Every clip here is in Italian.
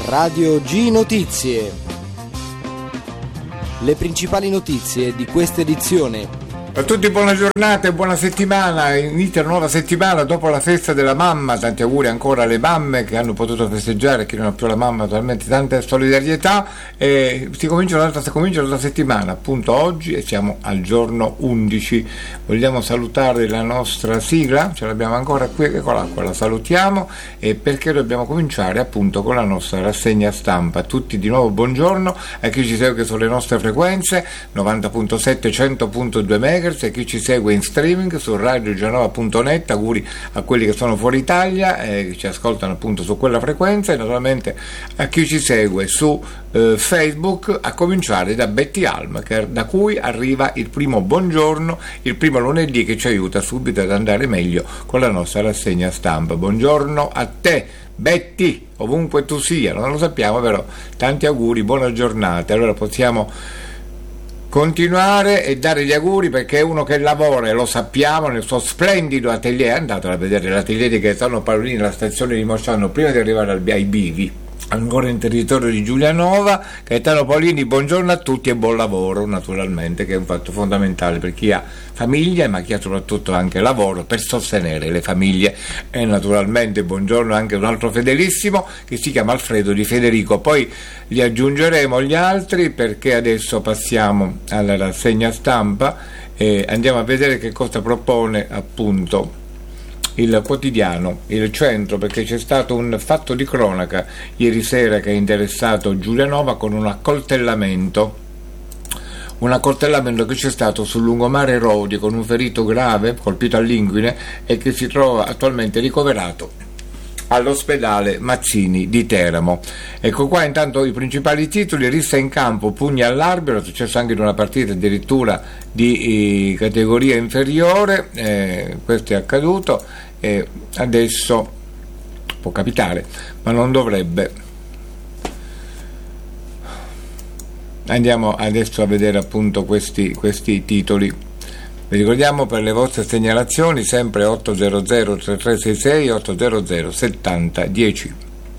Radio G Notizie. Le principali notizie di questa edizione. A tutti buona giornata e buona settimana, inizia una nuova settimana dopo la festa della mamma, tanti auguri ancora alle mamme che hanno potuto festeggiare, chi non ha più la mamma naturalmente tanta solidarietà, e si comincia l'altra settimana, appunto oggi, e siamo al giorno 11. Vogliamo salutare la nostra sigla, ce l'abbiamo ancora qui, eccola qua, la salutiamo, e perché dobbiamo cominciare appunto con la nostra rassegna stampa. A tutti di nuovo buongiorno, a chi ci segue sulle nostre frequenze 90.7 100.2 MHz, e chi ci segue in streaming su radiogianova.net, auguri a quelli che sono fuori Italia e che ci ascoltano appunto su quella frequenza, e naturalmente a chi ci segue su Facebook, a cominciare da Betty Alm, da cui arriva il primo buongiorno, il primo lunedì che ci aiuta subito ad andare meglio con la nostra rassegna stampa. Buongiorno a te Betty, ovunque tu sia, non lo sappiamo, però tanti auguri, buona giornata. Allora possiamo continuare e dare gli auguri, perché è uno che lavora, e lo sappiamo, nel suo splendido atelier. Andate a vedere l'atelier di Gaetano Paolini, la stazione di Mosciano, prima di arrivare ai bivi, ancora in territorio di Giulianova. Gaetano Paolini, buongiorno a tutti e buon lavoro, naturalmente, che è un fatto fondamentale per chi ha famiglia, ma chi ha soprattutto anche lavoro per sostenere le famiglie. E naturalmente buongiorno anche un altro fedelissimo che si chiama Alfredo Di Federico. Poi li aggiungeremo gli altri, perché adesso passiamo alla rassegna stampa e andiamo a vedere che cosa propone appunto il quotidiano, il centro, perché c'è stato un fatto di cronaca ieri sera che ha interessato Giulianova con un accoltellamento che c'è stato sul lungomare Rodi, con un ferito grave colpito all'inguine e che si trova attualmente ricoverato all'ospedale Mazzini di Teramo. Ecco qua intanto i principali titoli: rissa in campo, pugni all'arbitro, è successo anche in una partita addirittura di categoria inferiore, questo è accaduto, e adesso può capitare, ma non dovrebbe. Andiamo adesso a vedere appunto questi titoli. Vi ricordiamo, per le vostre segnalazioni, sempre 800 3366 800 7010.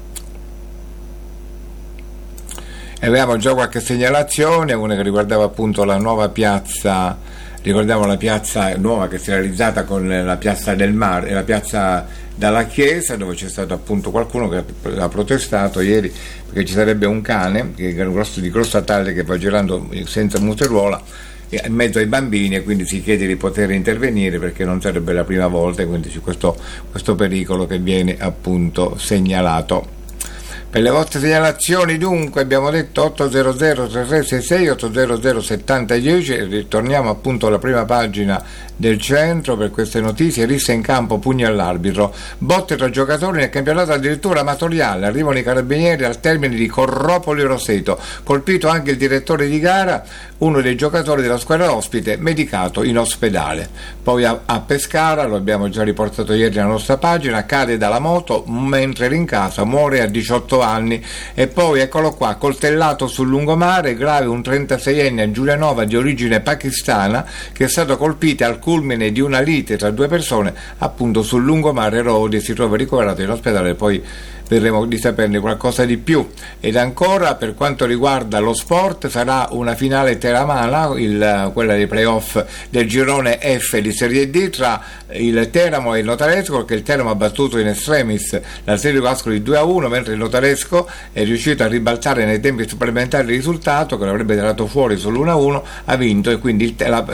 E avevamo già qualche segnalazione, una che riguardava appunto la nuova piazza. Ricordiamo la piazza nuova che si è realizzata con la piazza del mare e la piazza dalla chiesa, dove c'è stato appunto qualcuno che ha protestato ieri perché ci sarebbe un cane che è di grossa taglia che va girando senza museruola in mezzo ai bambini, e quindi si chiede di poter intervenire perché non sarebbe la prima volta, e quindi c'è questo pericolo che viene appunto segnalato. Per le vostre segnalazioni dunque abbiamo detto 800 3366 800 7010, e ritorniamo appunto alla prima pagina del centro per queste notizie. Rissa in campo, pugni all'arbitro, botte tra giocatori nel campionato addirittura amatoriale, arrivano i carabinieri al termine di Corropoli Roseto, colpito anche il direttore di gara, uno dei giocatori della squadra ospite medicato in ospedale. Poi a Pescara, lo abbiamo già riportato ieri nella nostra pagina, cade dalla moto mentre era in casa, muore a 18 anni. E poi eccolo qua, coltellato sul lungomare, grave un 36enne a Giulianova di origine pakistana che è stato colpito al culmine di una lite tra due persone appunto sul lungomare Rodi, e si trova ricoverato in ospedale. Poi vedremo di saperne qualcosa di più. Ed ancora, per quanto riguarda lo sport, sarà una finale teramana, quella dei playoff del girone F di Serie D, tra il Teramo e il Notaresco, perché il Teramo ha battuto in extremis la Serie Ascoli 2-1, mentre il Notaresco è riuscito a ribaltare nei tempi supplementari il risultato, che l'avrebbe tirato fuori sull'1-1, ha vinto, e quindi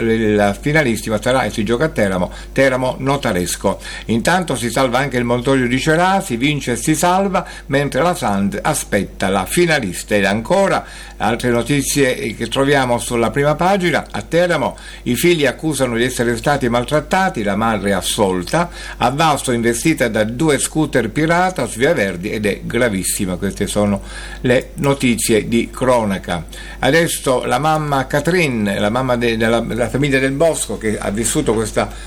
la finalissima sarà, e si gioca a Teramo Notaresco. Intanto si salva anche il Montorio di Cerà, si vince e si salva, mentre la Sand aspetta la finalista. Ed ancora altre notizie che troviamo sulla prima pagina. A Teramo i figli accusano di essere stati maltrattati, la madre assolta, a Vasto investita da 2 scooter pirata su Via Verdi, ed è gravissima. Queste sono le notizie di cronaca. Adesso la mamma Catherine, la mamma della famiglia Del Bosco, che ha vissuto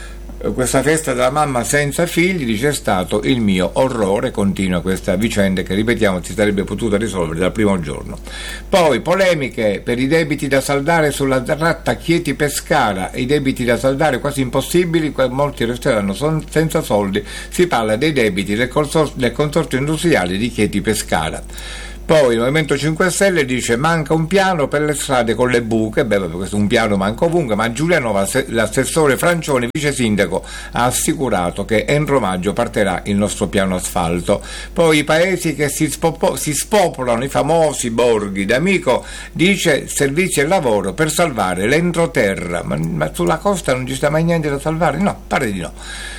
questa festa della mamma senza figli, dice: è stato il mio orrore. Continua questa vicenda che, ripetiamo, si sarebbe potuta risolvere dal primo giorno. Poi polemiche per i debiti da saldare sulla tratta Chieti-Pescara, i debiti da saldare quasi impossibili, molti resteranno senza soldi. Si parla dei debiti del consorzio industriale di Chieti-Pescara. Poi il Movimento 5 Stelle dice manca un piano per le strade con le buche, questo un piano manca ovunque, ma Giulianova, l'assessore Francioni, vice sindaco, ha assicurato che entro maggio partirà il nostro piano asfalto. Poi i paesi che si spopolano, i famosi borghi, D'Amico dice servizi e lavoro per salvare l'entroterra, ma sulla costa non ci sta mai niente da salvare? No, pare di no.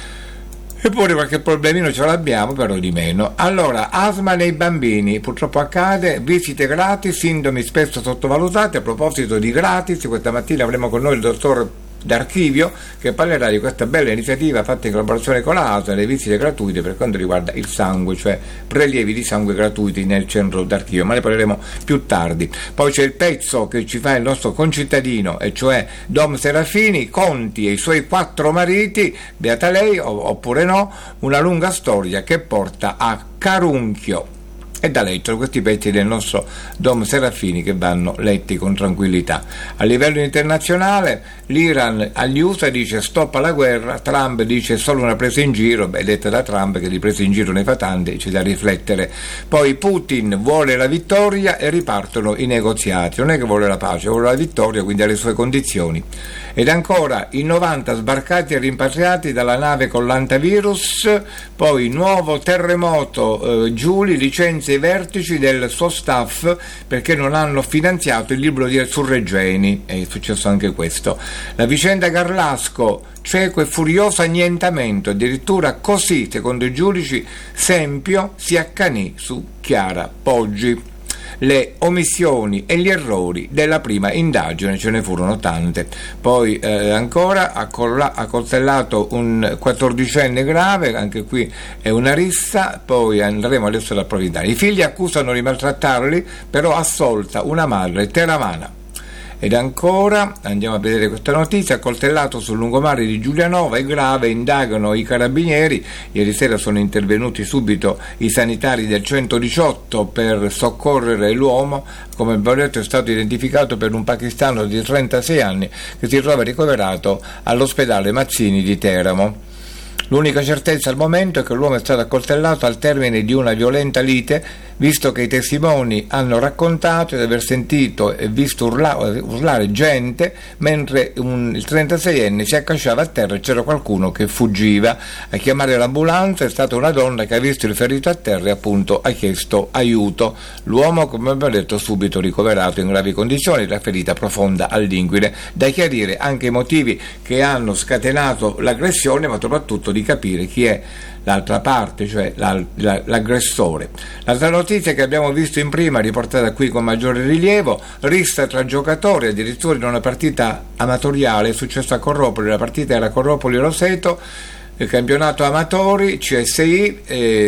Eppure qualche problemino ce l'abbiamo, però di meno. Allora, asma nei bambini, purtroppo accade, visite gratis, sintomi spesso sottovalutati. A proposito di gratis, questa mattina avremo con noi il dottor D'Archivio che parlerà di questa bella iniziativa fatta in collaborazione con la ASL, le visite gratuite per quanto riguarda il sangue, cioè prelievi di sangue gratuiti nel centro d'archivio, ma ne parleremo più tardi. Poi c'è il pezzo che ci fa il nostro concittadino, e cioè Dom Serafini, Conti e i suoi 4 mariti, beata lei oppure no, una lunga storia che porta a Carunchio. E da leggere questi pezzi del nostro Dom Serafini che vanno letti con tranquillità. A livello internazionale l'Iran agli USA dice stop alla guerra, Trump dice solo una presa in giro, detta da Trump che di presa in giro ne fa tante, c'è da riflettere. Poi Putin vuole la vittoria e ripartono i negoziati, non è che vuole la pace, vuole la vittoria, quindi alle sue condizioni. Ed ancora i 90 sbarcati e rimpatriati dalla nave con l'antivirus, poi nuovo terremoto, Giuli licenzia i vertici del suo staff perché non hanno finanziato il libro su Regeni, è successo anche questo. La vicenda Garlasco, cieco e furioso annientamento, addirittura così, secondo i giudici, Sempio si accanì su Chiara Poggi. Le omissioni e gli errori della prima indagine, ce ne furono tante. Poi ancora ha coltellato un 14enne grave, anche qui è una rissa, poi andremo adesso ad approfondire. I figli accusano di maltrattarli, però assolta una madre teramana. Ed ancora, andiamo a vedere questa notizia, accoltellato sul lungomare di Giulianova, è grave, indagano i carabinieri, ieri sera sono intervenuti subito i sanitari del 118 per soccorrere l'uomo, come abbiamo detto è stato identificato per un pakistano di 36 anni che si trova ricoverato all'ospedale Mazzini di Teramo. L'unica certezza al momento è che l'uomo è stato accoltellato al termine di una violenta lite, visto che i testimoni hanno raccontato di aver sentito e visto urlare gente mentre il 36enne si accasciava a terra e c'era qualcuno che fuggiva. A chiamare l'ambulanza è stata una donna che ha visto il ferito a terra e appunto ha chiesto aiuto. L'uomo, come abbiamo detto, subito ricoverato in gravi condizioni, la ferita profonda all'inguine. Da chiarire anche i motivi che hanno scatenato l'aggressione, ma soprattutto di capire chi è l'altra parte, cioè l'aggressore. L'altra notizia che abbiamo visto in prima, riportata qui con maggiore rilievo, rissa tra giocatori, addirittura in una partita amatoriale, è successo a Corropoli, la partita era Corropoli-Roseto, il campionato amatori, CSI,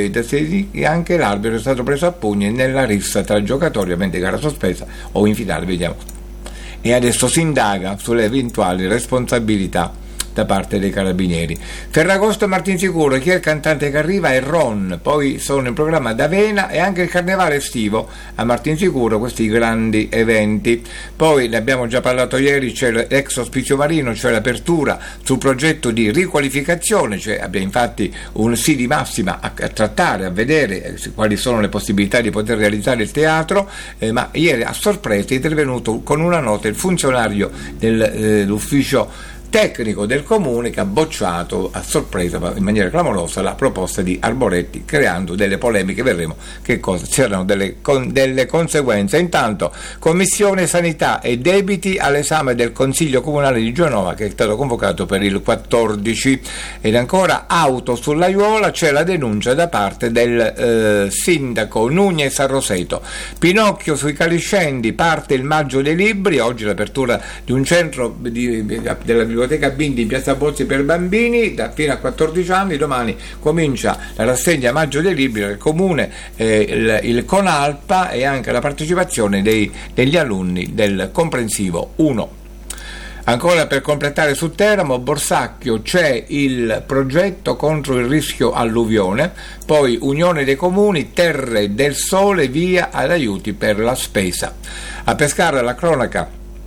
e anche l'arbitro è stato preso a pugni nella rissa tra giocatori, ovviamente gara sospesa o in finale, vediamo. E adesso si indaga sulle eventuali responsabilità da parte dei carabinieri. Ferragosto e Martinsicuro, chi è il cantante che arriva è Ron, poi sono in programma D'Avena e anche il carnevale estivo a Martinsicuro, questi grandi eventi. Poi ne abbiamo già parlato ieri, c'è l'ex ospizio marino, cioè l'apertura sul progetto di riqualificazione, cioè abbiamo infatti un sì di massima a trattare, a vedere quali sono le possibilità di poter realizzare il teatro, ma ieri a sorpresa è intervenuto con una nota il funzionario dell'ufficio tecnico del comune che ha bocciato a sorpresa, ma in maniera clamorosa, la proposta di Arboretti, creando delle polemiche. Vedremo che cosa c'erano delle conseguenze. Intanto Commissione Sanità e Debiti all'esame del Consiglio Comunale di Giulianova, che è stato convocato per il 14. Ed ancora auto sull'Aiuola, c'è la denuncia da parte del sindaco Nunez a Roseto. Pinocchio sui Caliscendi, parte il maggio dei libri, oggi l'apertura di un centro della Biblioteca Bindi in Piazza Bozzi per bambini fino a 14 anni. Domani comincia la rassegna Maggio dei Libri del Comune, il Conalpa e anche la partecipazione degli alunni del comprensivo 1. Ancora per completare su Teramo, Borsacchio, c'è il progetto contro il rischio alluvione, poi Unione dei Comuni, Terre del Sole, via ad aiuti per la spesa. A Pescara la cronaca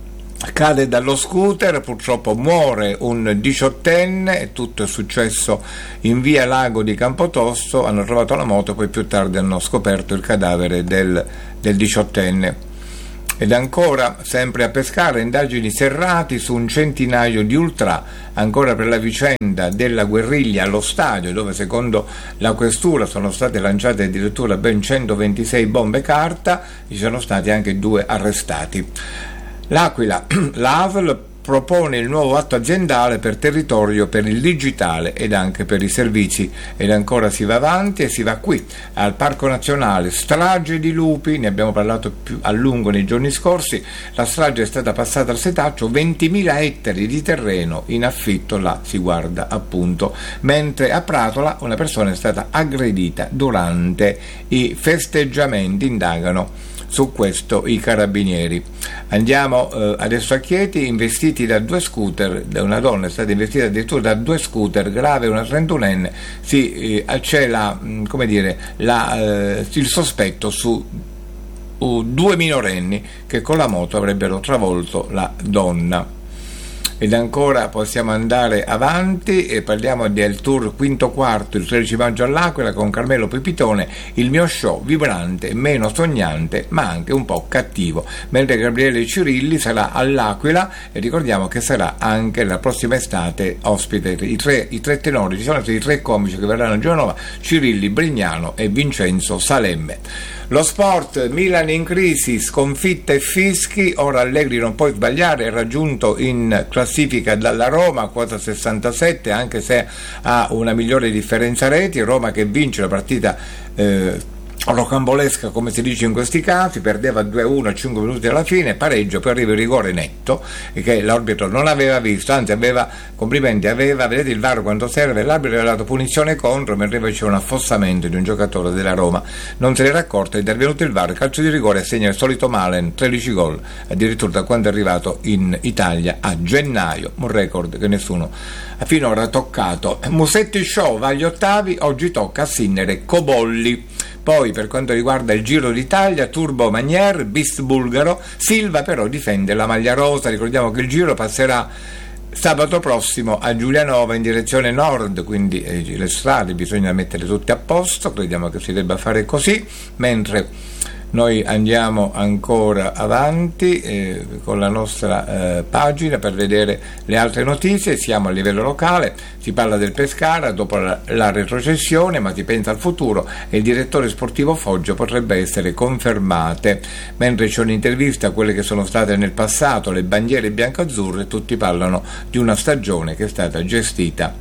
Cade dallo scooter, purtroppo muore un 18enne, e tutto è successo in via Lago di Campotosto. Hanno trovato la moto, poi più tardi hanno scoperto il cadavere del 18enne. Ed ancora, sempre a Pescara, indagini serrati su un centinaio di ultra, ancora per la vicenda della guerriglia allo stadio, dove secondo la questura sono state lanciate addirittura ben 126 bombe carta, ci sono stati anche 2 arrestati. L'Aquila, la ASL propone il nuovo atto aziendale per territorio, per il digitale ed anche per i servizi. Ed ancora si va avanti e si va qui al Parco Nazionale, strage di lupi, ne abbiamo parlato più a lungo nei giorni scorsi. La strage è stata passata al setaccio, 20.000 ettari di terreno in affitto, là si guarda appunto, mentre a Pratola una persona è stata aggredita durante i festeggiamenti, indagano su questo i carabinieri. Andiamo adesso a Chieti, investiti da 2 scooter, una donna è stata investita addirittura da 2 scooter, grave una 31enne, c'è il sospetto su 2 minorenni che con la moto avrebbero travolto la donna. Ed ancora possiamo andare avanti e parliamo del tour quinto quarto il 13 maggio all'Aquila con Carmelo Pepitone, il mio show vibrante, meno sognante ma anche un po' cattivo, mentre Gabriele Cirilli sarà all'Aquila e ricordiamo che sarà anche la prossima estate ospite. I tre tenori, ci sono i 3 comici che verranno a Genova: Cirilli, Brignano e Vincenzo Salemme. Lo sport, Milan in crisi, sconfitta e fischi, ora Allegri non può sbagliare, è raggiunto in classifica dalla Roma, quota 67, anche se ha una migliore differenza reti. Roma che vince la partita rocambolesca, come si dice in questi casi, perdeva 2-1 a 5 minuti alla fine, pareggio, poi arriva il rigore netto che l'arbitro non aveva visto, anzi vedete il VAR quando serve, l'arbitro aveva dato punizione contro, mentre invece c'è un affossamento di un giocatore della Roma, non se n'era accorto, è intervenuto il VAR, calcio di rigore, segna il solito Malen, 13 gol addirittura da quando è arrivato in Italia a gennaio, un record che nessuno ha finora toccato. Musetti Show va agli ottavi, oggi tocca a Sinner Cobolli. Poi per quanto riguarda il Giro d'Italia, Turbo Magnier, bis bulgaro, Silva però difende la maglia rosa. Ricordiamo che il Giro passerà sabato prossimo a Giulianova in direzione nord, quindi le strade bisogna mettere tutte a posto, crediamo che si debba fare così, mentre noi andiamo ancora avanti con la nostra pagina per vedere le altre notizie. Siamo a livello locale, si parla del Pescara dopo la retrocessione, ma si pensa al futuro e il direttore sportivo Foggio potrebbe essere confermate, mentre c'è un'intervista a quelle che sono state nel passato le bandiere biancazzurre, tutti parlano di una stagione che è stata gestita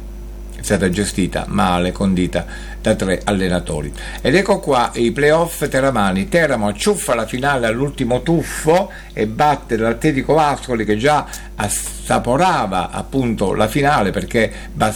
male, condita da 3 allenatori. Ed ecco qua i playoff teramani. Teramo acciuffa la finale all'ultimo tuffo e batte l'Atletico Ascoli, che già assaporava appunto la finale, perché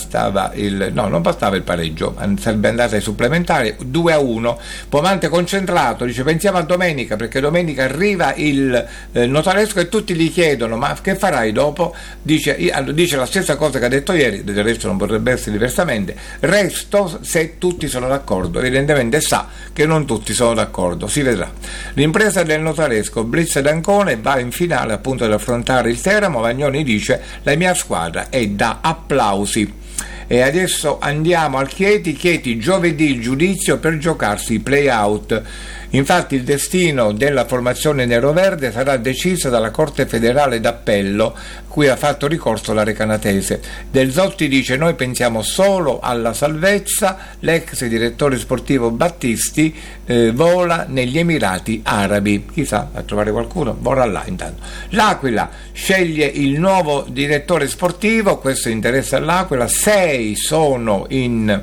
non bastava il pareggio, sarebbe andata ai supplementari. 2-1. Pomante concentrato, dice pensiamo a domenica, perché domenica arriva il notaresco e tutti gli chiedono ma che farai dopo? Dice la stessa cosa che ha detto ieri, del resto non potrebbe essere diversamente, resto se tutti sono d'accordo. Evidentemente sa che non tutti sono d'accordo, si vedrà. L'impresa del notaresco, Blitz d'Ancone, va in finale appunto ad affrontare il Teramo. Vagnoni dice la mia squadra è da applausi. E adesso andiamo al Chieti giovedì il giudizio per giocarsi i play-out. Infatti il destino della formazione neroverde sarà deciso dalla Corte federale d'appello, cui ha fatto ricorso la Recanatese. Del Zotti dice noi pensiamo solo alla salvezza, l'ex direttore sportivo Battisti vola negli Emirati Arabi, chissà, a trovare qualcuno, vorrà là intanto. L'Aquila sceglie il nuovo direttore sportivo, questo interessa all'Aquila, 6 sono in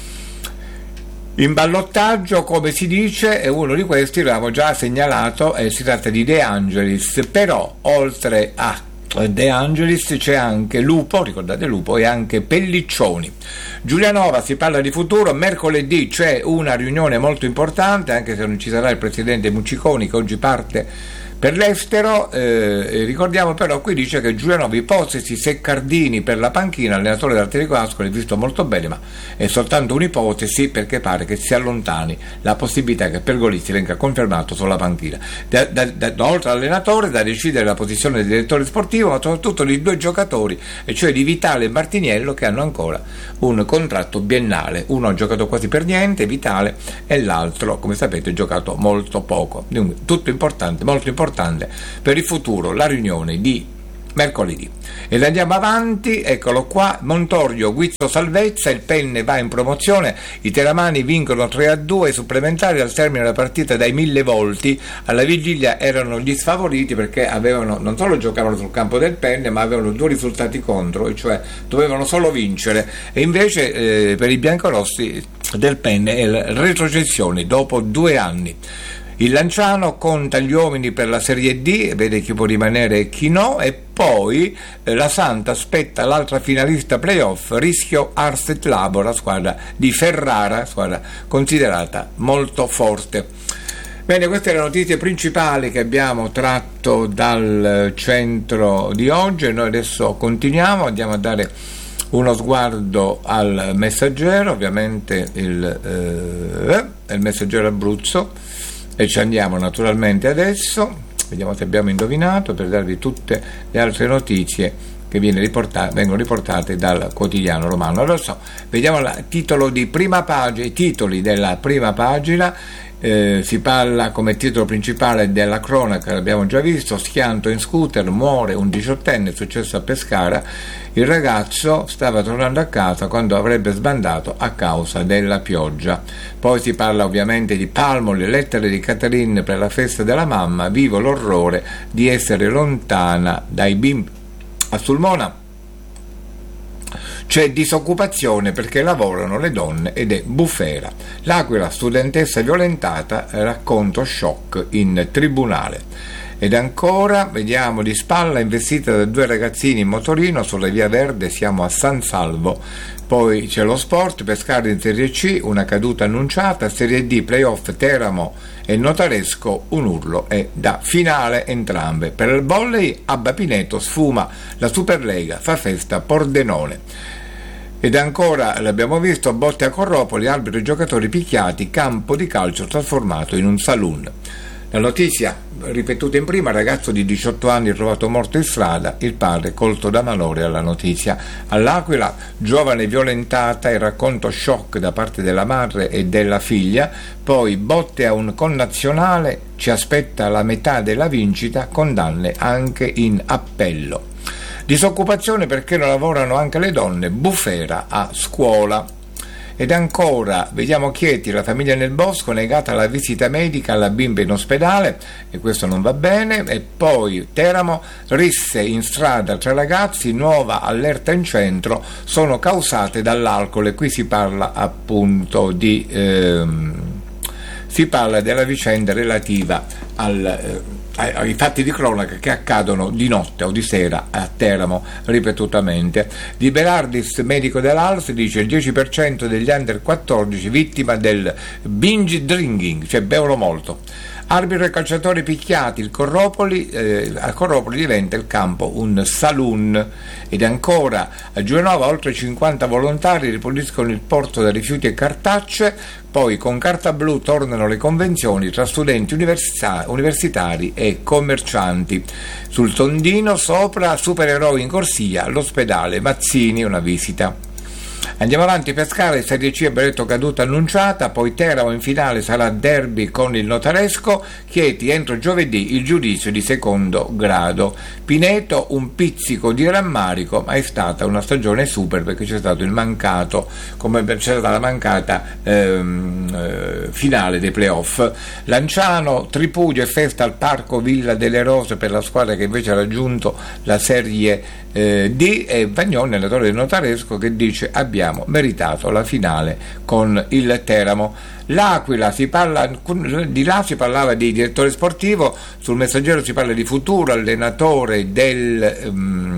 ballottaggio, come si dice, e uno di questi l'abbiamo già segnalato, si tratta di De Angelis, però oltre a De Angelis c'è anche Lupo, ricordate Lupo, e anche Pelliccioni. Giulianova, si parla di futuro, mercoledì c'è una riunione molto importante, anche se non ci sarà il presidente Mucciconi, che oggi parte Per l'estero ricordiamo però, qui dice che Giulianova ipotesi Seccardini per la panchina, allenatore dell'Atletico Ascoli, visto molto bene, ma è soltanto un'ipotesi perché pare che si allontani la possibilità che Pergolizzi venga confermato sulla panchina. Oltre all'allenatore, da decidere la posizione del direttore sportivo, ma soprattutto di due giocatori, e cioè di Vitale e Martiniello, che hanno ancora un contratto biennale. Uno ha giocato quasi per niente, Vitale, e l'altro, come sapete, ha giocato molto poco. Dunque, tutto importante, molto importante per il futuro, la riunione di mercoledì. Ed andiamo avanti, eccolo qua, Montorio, Guizzo Salvezza, il Penne va in promozione, i teramani vincono 3-2 supplementari al termine della partita dai 1000 volti. Alla vigilia erano gli sfavoriti perché avevano, non solo giocavano sul campo del Penne, ma avevano due risultati contro, e cioè dovevano solo vincere, e invece per i biancorossi del Penne è la retrocessione dopo 2 anni. Il Lanciano conta gli uomini per la Serie D, vede chi può rimanere e chi no, e poi la Santa aspetta l'altra finalista playoff, Rischio Arset Labora, squadra di Ferrara, squadra considerata molto forte. Bene, queste sono le notizie principali che abbiamo tratto dal centro di oggi, e noi adesso continuiamo, andiamo a dare uno sguardo al Messaggero, ovviamente il Messaggero Abruzzo, e ci andiamo naturalmente adesso, vediamo se abbiamo indovinato, per darvi tutte le altre notizie che vengono riportate dal quotidiano romano. Adesso vediamo il titolo di prima pagina, i titoli della prima pagina. Si parla come titolo principale della cronaca, l'abbiamo già visto: schianto in scooter, muore un 18enne, successo a Pescara, il ragazzo stava tornando a casa quando avrebbe sbandato a causa della pioggia. Poi si parla ovviamente di Palmoli, lettere di Catherine per la festa della mamma, vivo l'orrore di essere lontana dai bimbi. A Sulmona c'è disoccupazione perché lavorano le donne ed è bufera. L'Aquila, studentessa violentata, racconto shock in tribunale. Ed ancora, vediamo, di spalla investita da 2 ragazzini in motorino sulla via Verde, siamo a San Salvo. Poi c'è lo sport, Pescara in Serie C, una caduta annunciata, Serie D, playoff Teramo e Notaresco, un urlo e da finale entrambe. Per il volley, Abba Pineto sfuma la Superlega, fa festa Pordenone. Ed ancora, l'abbiamo visto, botte a Corropoli, arbitri e giocatori picchiati, campo di calcio trasformato in un saloon. La notizia ripetuta in prima: ragazzo di 18 anni trovato morto in strada, il padre colto da malore alla notizia. All'Aquila, giovane violentata e racconto shock da parte della madre e della figlia. Poi botte a un connazionale, ci aspetta la metà della vincita, condanne anche in appello. Disoccupazione perché non lavorano anche le donne, bufera a scuola. Ed ancora, vediamo Chieti, la famiglia nel bosco, negata la visita medica alla bimba in ospedale, e questo non va bene. E poi Teramo, risse in strada tra ragazzi, nuova allerta in centro, sono causate dall'alcol, e qui si parla appunto di si parla della vicenda relativa ai fatti di cronaca che accadono di notte o di sera a Teramo ripetutamente. Di Berardis, medico dell'ALS, dice il 10% degli under 14 vittima del binge drinking, cioè bevono molto. Arbitro e calciatori picchiati, a Corropoli diventa il campo un saloon. Ed ancora a Giulianova oltre 50 volontari ripuliscono il porto da rifiuti e cartacce. Poi con carta blu tornano le convenzioni tra studenti universitari e commercianti. Sul tondino sopra, supereroi in corsia, all'ospedale Mazzini, una visita. Andiamo avanti, Pescara, Serie C, abbiamo detto caduta annunciata, poi Teramo in finale sarà derby con il Notaresco, Chieti entro giovedì il giudizio di secondo grado. Pineto un pizzico di rammarico, ma è stata una stagione super perché c'è stato il mancato, come c'è stata la mancata finale dei playoff. Lanciano, tripudio e festa al Parco Villa delle Rose per la squadra che invece ha raggiunto la Serie D, e Vagnone, allenatore del Notaresco, che dice abbiamo meritato la finale con il Teramo. L'Aquila, di là si parlava di direttore sportivo, sul Messaggero si parla di futuro allenatore del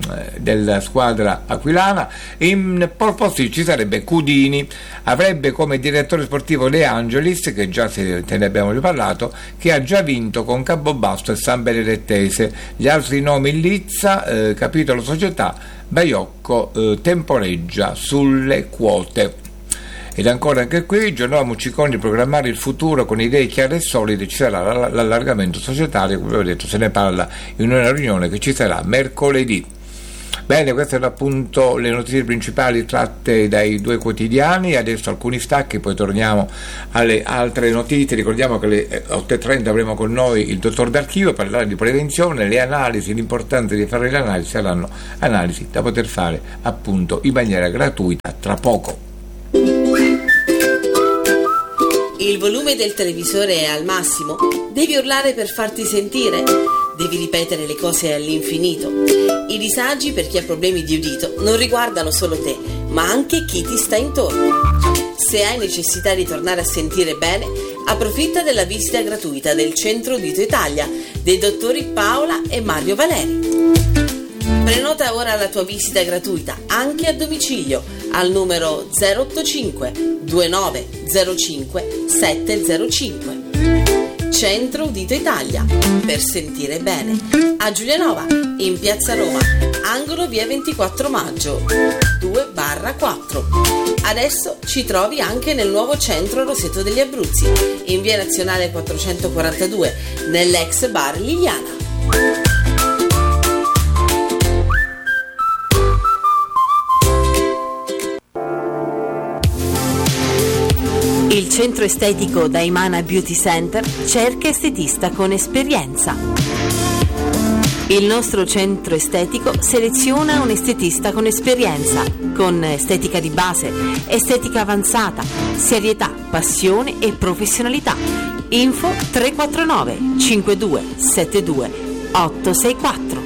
della squadra aquilana. In pole position ci sarebbe Cudini, avrebbe come direttore sportivo De Angelis, che già te ne abbiamo riparlato, che ha già vinto con Campobasso e San Benedettese. Gli altri nomi in lizza, capitolo società, Baiocco temporeggia sulle quote. Ed ancora anche qui, Giovanni Mucciconi, di programmare il futuro con idee chiare e solide, ci sarà l'allargamento societario, come ho detto, se ne parla in una riunione che ci sarà mercoledì. Bene, queste sono appunto le notizie principali tratte dai due quotidiani. Adesso alcuni stacchi, poi torniamo alle altre notizie. Ricordiamo che alle 8:30 avremo con noi il dottor D'Archivio per parlare di prevenzione, le analisi, l'importanza di fare le analisi, saranno analisi da poter fare appunto in maniera gratuita tra poco. Il volume del televisore è al massimo? Devi urlare per farti sentire? Devi ripetere le cose all'infinito? I disagi per chi ha problemi di udito non riguardano solo te, ma anche chi ti sta intorno. Se hai necessità di tornare a sentire bene, approfitta della visita gratuita del Centro Udito Italia dei dottori Paola e Mario Valeri. Prenota ora la tua visita gratuita anche a domicilio al numero 085 2905 705. Centro Udito Italia, per sentire bene, a Giulianova, in Piazza Roma, angolo via 24 maggio 2/4. Adesso ci trovi anche nel nuovo centro Roseto degli Abruzzi, in via Nazionale 442, nell'ex bar Liliana. Il centro estetico Daimana Beauty Center cerca estetista con esperienza. Il nostro centro estetico seleziona un estetista con esperienza, con estetica di base, estetica avanzata, serietà, passione e professionalità. Info 349 52 72 864.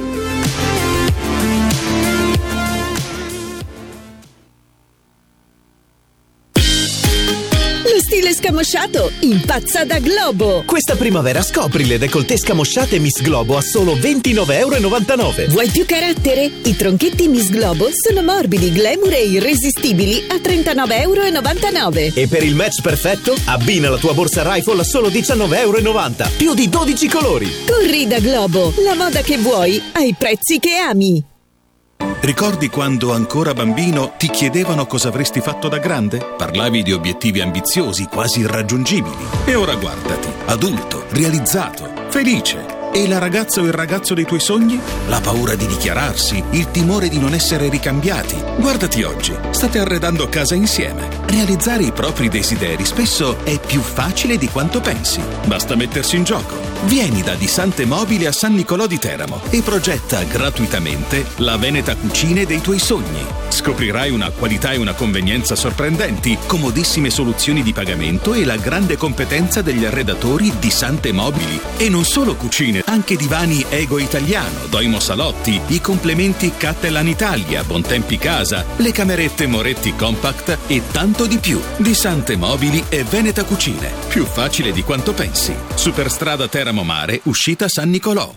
Stile scamosciato impazza da Globo. Questa primavera scopri le décolleté scamosciate Miss Globo a solo €29,99. Vuoi più carattere? I tronchetti Miss Globo sono morbidi, glamour e irresistibili a €39,99. E per il match perfetto abbina la tua borsa Rifle a solo €19,90. Più di 12 colori. Corri da Globo, la moda che vuoi ai prezzi che ami. Ricordi quando ancora bambino ti chiedevano cosa avresti fatto da grande? Parlavi di obiettivi ambiziosi, quasi irraggiungibili. E ora guardati, adulto, realizzato, felice. E la ragazza o il ragazzo dei tuoi sogni? La paura di dichiararsi, il timore di non essere ricambiati. Guardati oggi, state arredando casa insieme. Realizzare i propri desideri spesso è più facile di quanto pensi. Basta mettersi in gioco. Vieni da Disante Mobili a San Nicolò di Teramo e progetta gratuitamente la Veneta Cucine dei tuoi sogni. Scoprirai una qualità e una convenienza sorprendenti, comodissime soluzioni di pagamento e la grande competenza degli arredatori Disante Mobili. E non solo cucine, anche divani Ego Italiano, Doimo Salotti, i complementi Cattelan Italia, Bontempi Casa, le camerette Moretti Compact e tanto di più. Disante Mobili e Veneta Cucine. Più facile di quanto pensi. Superstrada Teramo Mare, uscita San Nicolò.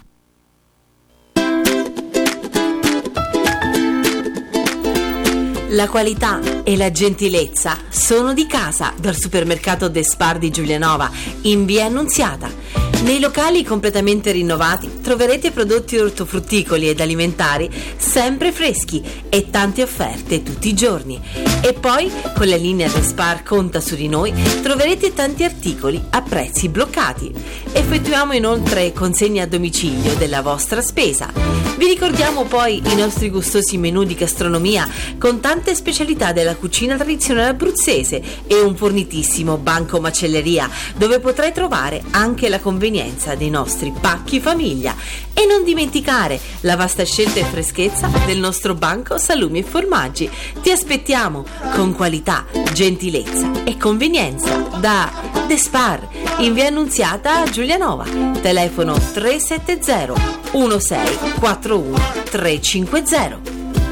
La qualità e la gentilezza sono di casa dal supermercato De Spar di Giulianova, in via Annunziata. Nei locali completamente rinnovati troverete prodotti ortofrutticoli ed alimentari sempre freschi e tante offerte tutti i giorni. E poi, con la linea De Spar Conta su di noi, troverete tanti articoli a prezzi bloccati. Effettuiamo inoltre consegne a domicilio della vostra spesa. Vi ricordiamo poi i nostri gustosi menù di gastronomia con tante specialità della cucina tradizionale abruzzese e un fornitissimo banco macelleria dove potrai trovare anche la convenienza dei nostri pacchi famiglia. E non dimenticare la vasta scelta e freschezza del nostro banco salumi e formaggi. Ti aspettiamo con qualità, gentilezza e convenienza da De Spar in via Annunziata a Giulianova. Telefono 370 1641 350.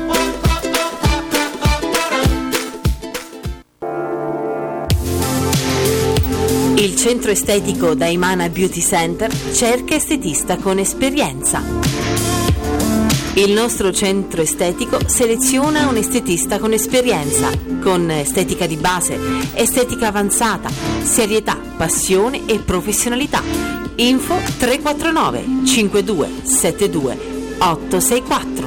Il centro estetico Daimana Beauty Center cerca estetista con esperienza. Il nostro centro estetico seleziona un estetista con esperienza, con estetica di base, estetica avanzata, serietà, passione e professionalità. Info 349 52 72 864.